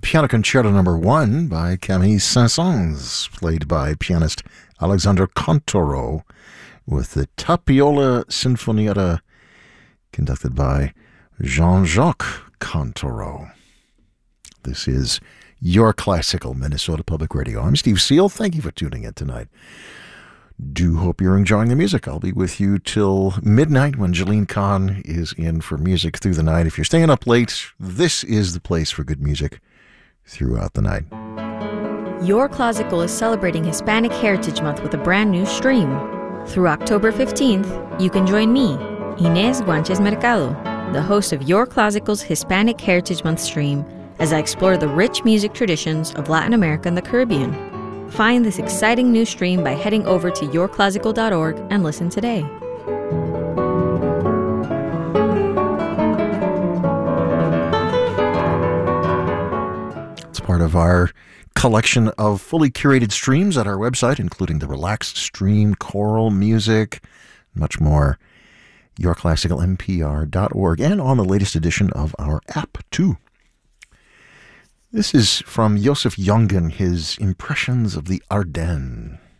Piano Concerto No. 1 by Camille Saint-Saëns, played by pianist Alexandre Contoro, with the Tapiola Sinfonietta, conducted by Jean-Jacques Contoro. This is your classical Minnesota Public Radio. I'm Steve Seal. Thank you for tuning in tonight. Do hope you're enjoying the music. I'll be with you till midnight when Jeline Kahn is in for music through the night. If you're staying up late, this is the place for good music throughout the night. Your Classical is celebrating Hispanic Heritage Month with a brand new stream. Through October 15th, you can join me, Inés Guanches Mercado, the host of Your Classical's Hispanic Heritage Month stream, as I explore the rich music traditions of Latin America and the Caribbean. Find this exciting new stream by heading over to yourclassical.org and listen today. It's part of our collection of fully curated streams at our website, including the relaxed stream, choral music, much more. yourclassicalmpr.org, and on the latest edition of our app, too. This is from Joseph Jongen, his Impressions of the Ardennes.